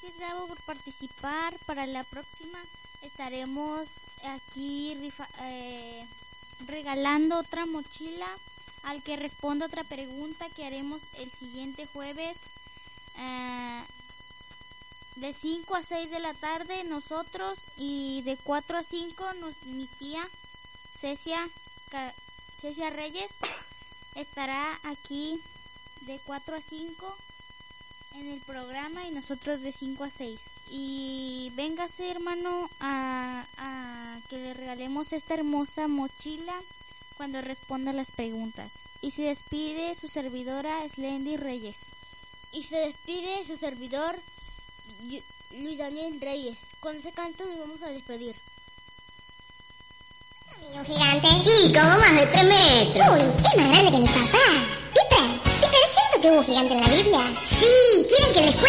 Gracias, Gabo, por participar. Para la próxima estaremos aquí regalando otra mochila al que responda otra pregunta que haremos el siguiente jueves de 5 a 6 de la tarde nosotros, y de 4 a 5 mi tía Cecia Reyes estará aquí de 4 a 5 en el programa, y nosotros de 5 a 6. Y véngase, hermano, a que le regalemos esta hermosa mochila cuando responda las preguntas. Y se despide su servidora Slendy Reyes. Y se despide su servidor Luis Daniel Reyes. Con ese canto nos vamos a despedir. Amigo gigante. ¿Y cómo más de 3 metros? Uy, es más grande que mi papá. Piper, siento que hubo gigante en la Biblia. Sí, ¿quieren que les cuente?